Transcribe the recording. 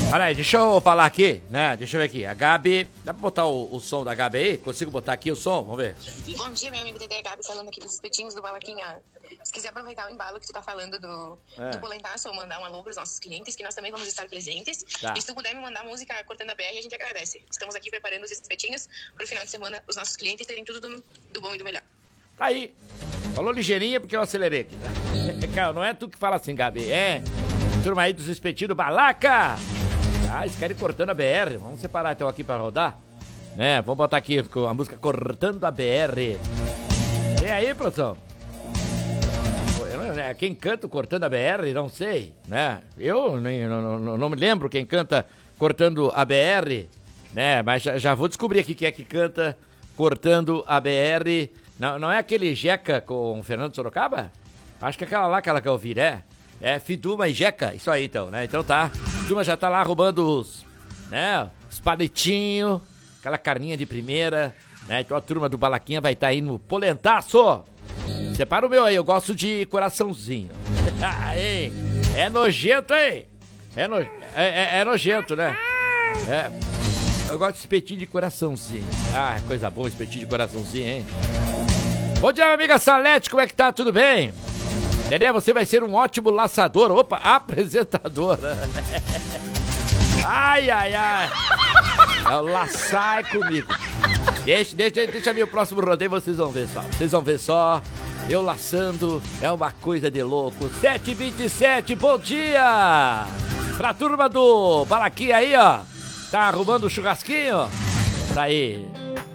Olha aí, deixa eu falar aqui, né? Deixa eu ver aqui. A Gabi. Dá pra botar o som da Gabi aí? Consigo botar aqui o som? Vamos ver. Bom dia, meu amigo Dedé, Gabi, falando aqui dos espetinhos do Balaquinha. Se quiser aproveitar o embalo que tu tá falando do polentaço ou mandar um alô pros nossos clientes, que nós também vamos estar presentes. Tá. E se tu puder me mandar música cortando a BR, a gente agradece. Estamos aqui preparando os espetinhos pro final de semana, os nossos clientes terem tudo do bom e do melhor. Tá aí. Falou ligeirinha porque eu acelerei aqui, tá? Cara, não é tu que fala assim, Gabi. É. Turma aí dos espetinhos do Balaca. Ah, eles querem cortando a BR. Vamos separar então aqui pra rodar. Né? Vamos botar aqui a música Cortando a BR. E aí, produção? Quem canta Cortando a BR, não sei, né? Eu não me lembro quem canta Cortando a BR, né? Mas já vou descobrir aqui quem é que canta Cortando a BR. Não é aquele Jeca com o Fernando Sorocaba? Acho que é aquela que eu ouvi, né? É Fiduma e Jeca, isso aí então, né? Então tá, a turma já tá lá roubando os palitinhos, aquela carninha de primeira, né? Então a turma do Balaquinha vai estar aí no polentaço. Separa o meu aí, eu gosto de coraçãozinho. Aí, é nojento, hein? É nojento, né? É, eu gosto de espetinho de coraçãozinho. Ah, coisa boa, espetinho de coraçãozinho, hein? Bom dia, minha amiga Salete, como é que tá? Tudo bem? Dedé, você vai ser um ótimo laçador. Opa, apresentador. Ai. Laçar é comigo. Deixa ver o próximo rodeio, vocês vão ver só. Eu laçando é uma coisa de louco. 7h27, bom dia! Pra turma do Balaquinha aí, ó. Tá arrumando o churrasquinho? Tá aí.